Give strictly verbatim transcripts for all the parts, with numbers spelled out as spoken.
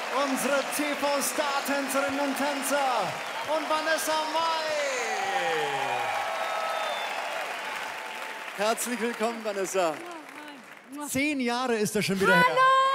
unsere T V-Star-Tänzerinnen und Tänzer und Vanessa Mai. Herzlich willkommen, Vanessa. Zehn Jahre ist das schon wieder Hallo!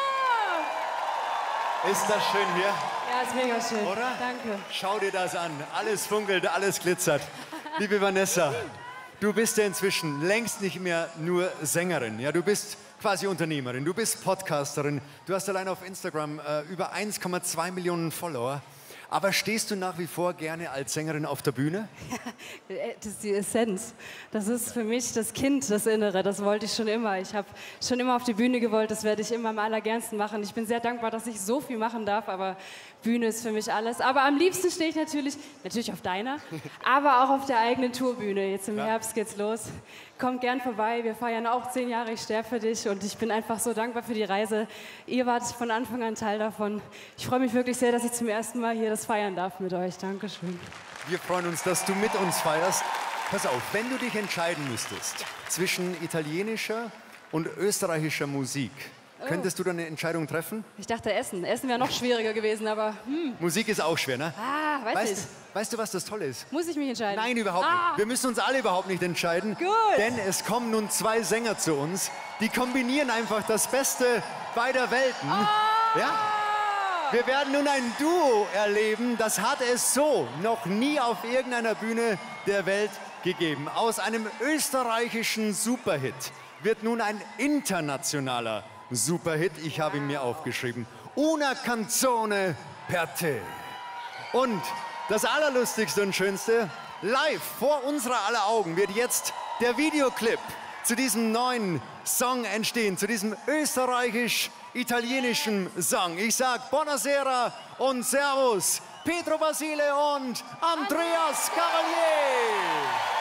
her. Ist das schön hier? Ja, ist mega schön. Oder? Danke. Schau dir das an. Alles funkelt, alles glitzert. Liebe Vanessa, du bist ja inzwischen längst nicht mehr nur Sängerin. Ja, du bist quasi Unternehmerin, du bist Podcasterin. Du hast allein auf Instagram äh, über eins Komma zwei Millionen Follower. Aber stehst du nach wie vor gerne als Sängerin auf der Bühne? Das ist die Essenz. Das ist für mich das Kind, das Innere. Das wollte ich schon immer. Ich habe schon immer auf die Bühne gewollt. Das werde ich immer am allergernsten machen. Ich bin sehr dankbar, dass ich so viel machen darf. Aber Bühne ist für mich alles. Aber am liebsten stehe ich natürlich, natürlich auf deiner, aber auch auf der eigenen Tourbühne. Jetzt im ja. Herbst geht's los. Kommt gern vorbei. Wir feiern auch zehn Jahre. Ich sterbe für dich. Und ich bin einfach so dankbar für die Reise. Ihr wart von Anfang an Teil davon. Ich freue mich wirklich sehr, dass ich zum ersten Mal hier das feiern darf mit euch. Dankeschön. Wir freuen uns, dass du mit uns feierst. Pass auf, wenn du dich entscheiden müsstest zwischen italienischer und österreichischer Musik, oh. könntest du dann eine Entscheidung treffen? Ich dachte Essen. Essen wäre noch schwieriger gewesen, aber... Hm. Musik ist auch schwer, ne? Ah, weiß weißt, ich. Weißt du, was das Tolle ist? Muss ich mich entscheiden? Nein, überhaupt ah. nicht. Wir müssen uns alle überhaupt nicht entscheiden. Gut. Denn es kommen nun zwei Sänger zu uns, die kombinieren einfach das Beste beider Welten. Ah. Ja? Wir werden nun ein Duo erleben, das hat es so noch nie auf irgendeiner Bühne der Welt gegeben. Aus einem österreichischen Superhit wird nun ein internationaler Superhit. Ich habe ihn mir aufgeschrieben. Una canzone per te. Und das Allerlustigste und Schönste, live vor unserer aller Augen wird jetzt der Videoclip zu diesem neuen Song entstehen, zu diesem österreichisch-italienischen Song. Ich sag Buonasera und Servus, Pietro Basile und Andreas Cavalier.